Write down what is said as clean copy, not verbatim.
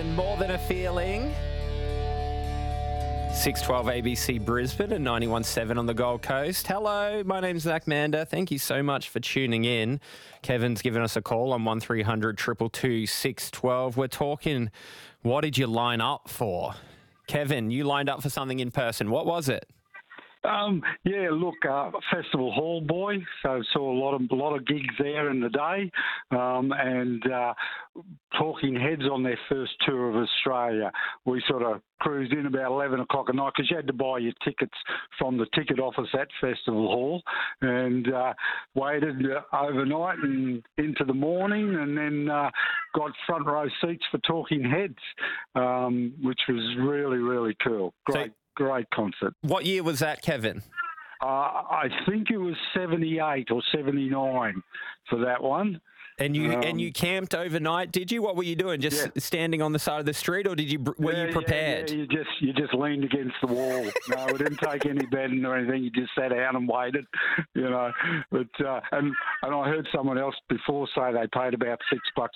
and More Than a Feeling. 612 ABC Brisbane and 91.7 on the Gold Coast. Hello, my name's Zach Mander. Thank you so much for tuning in. Kevin's given us a call on 1300 222 612. We're talking, what did you line up for? Kevin, you lined up for something in person. What was it? Festival Hall boy. So saw a lot of gigs there in the day, and Talking Heads on their first tour of Australia. We sort of cruised in about 11 o'clock at night because you had to buy your tickets from the ticket office at Festival Hall, and waited overnight and into the morning, and then got front row seats for Talking Heads, which was really, really cool. Great concert. What year was that, Kevin? I think it was 78 or 79 for that one. And you camped overnight, did you? What were you doing? Just standing on the side of the street, or were you prepared? Yeah, you just leaned against the wall. No, we didn't take any bedding or anything. You just sat down and waited, you know. But and I heard someone else before say they paid about $6